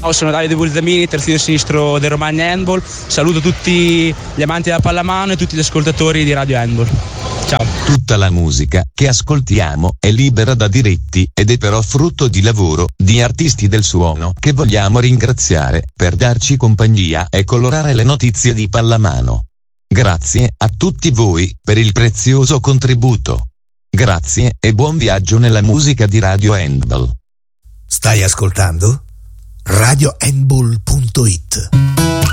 Sono Davide Bulzamini, terzino sinistro del Romagna Handball. Saluto tutti gli amanti della pallamano e tutti gli ascoltatori di Radio Handball. Ciao. Tutta la musica che ascoltiamo è libera da diritti ed è però frutto di lavoro di artisti del suono che vogliamo ringraziare per darci compagnia e colorare le notizie di pallamano. Grazie a tutti voi per il prezioso contributo. Grazie e buon viaggio nella musica di Radio Handball. Stai ascoltando? RadioHandball.it